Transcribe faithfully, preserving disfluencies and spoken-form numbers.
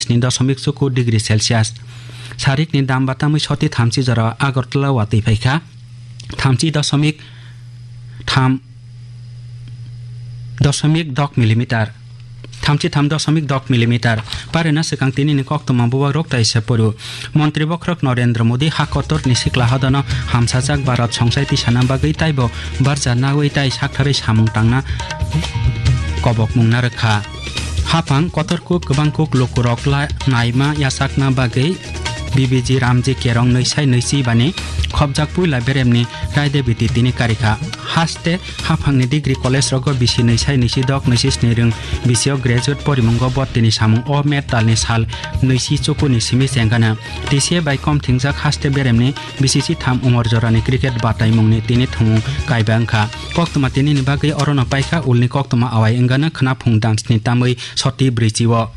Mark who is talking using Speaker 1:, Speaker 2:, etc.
Speaker 1: ni দশমিক চকু degree Celsius সারিক ni দাম বাতামই সতি থামচি জরা আগরতলা ওয়াতি ফাইখা থামচি দশমিক থাম দশমিক দক মিলিমিটার থামচি থাম দশমিক দক মিলিমিটার পারেনা সেকাং তিনি ni koktoma buwa rok taisa poru মন্ত্রী বক্রক নরেন্দ্র মোদী হাকতর নিশিকলা হদন হামসাজাক ভারত সংসাইতি সানা বাগৈ তাইব বারজা নাওই তাই সাকথারে সামুং টাংনা কবক মুংনা রখা হাফাং কতরকু গোबांकुक लकुरकला नायमा यासाकना बागै বিবিজি রামজি কেরং নৈসাই নৈসি বানি খবজাক পুইলা বেরেমনি রায়দে বিতি তিনি কারিখা হাসতে হাফাংনি ডিগ্রি কলেজ রগ বিসি নৈসাই নৈসি দক নৈসি স্নেরং বিসিও গ্রেজুয়েট পরিমঙ্গ বত্তিনি সামুং অ মেটালনি সাল নৈসি চকুনি সিমি চেঙ্গানা টিসিএ বাই কম থিংজাক হাসতে বেরেমনি বিসিসি থাম উমর জরানি ক্রিকেট বাটাই মুংনি তিনি থুমু কাইবা अंखा কক্তমা তিনি বাগৈ অরণ পাইখা উলনি কক্তমা আওয়াই এঙ্গানা খনা ফুং ডান্সনি তাमै সতি ব্রিচিও